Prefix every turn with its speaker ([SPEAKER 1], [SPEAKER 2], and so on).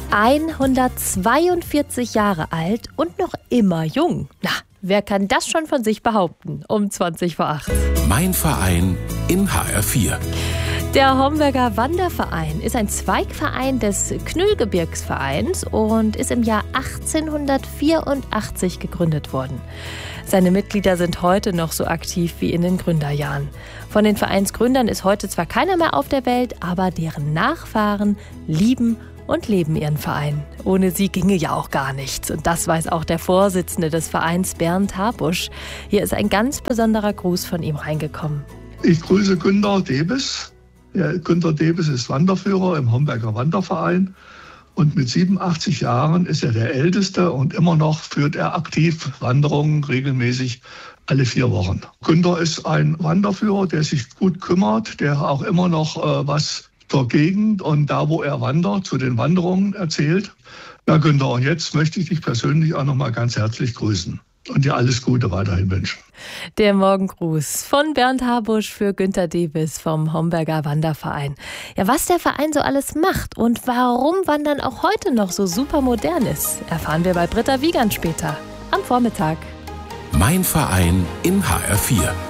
[SPEAKER 1] 142 Jahre alt und noch immer jung. Na, wer kann das schon von sich behaupten? Um 20:08.
[SPEAKER 2] Mein Verein in HR4.
[SPEAKER 1] Der Homberger Wanderverein ist ein Zweigverein des Knüllgebirgsvereins und ist im Jahr 1884 gegründet worden. Seine Mitglieder sind heute noch so aktiv wie in den Gründerjahren. Von den Vereinsgründern ist heute zwar keiner mehr auf der Welt, aber deren Nachfahren lieben und leben ihren Verein. Ohne sie ginge ja auch gar nichts. Und das weiß auch der Vorsitzende des Vereins, Bernd Habusch. Hier ist ein ganz besonderer Gruß von ihm reingekommen.
[SPEAKER 3] Ich grüße Günter Debes. Ja, Günter Debes ist Wanderführer im Homberger Wanderverein. Und mit 87 Jahren ist er der Älteste und immer noch führt er aktiv Wanderungen regelmäßig alle 4 Wochen. Günter ist ein Wanderführer, der sich gut kümmert, der auch immer noch was zur Gegend und da, wo er wandert, zu den Wanderungen erzählt. Ja, Günter, und jetzt möchte ich dich persönlich auch noch mal ganz herzlich grüßen und dir alles Gute weiterhin wünschen.
[SPEAKER 1] Der Morgengruß von Bernd Habusch für Günter Debes vom Homberger Wanderverein. Ja, was der Verein so alles macht und warum Wandern auch heute noch so super modern ist, erfahren wir bei Britta Wiegand später am Vormittag.
[SPEAKER 2] Mein Verein in HR4.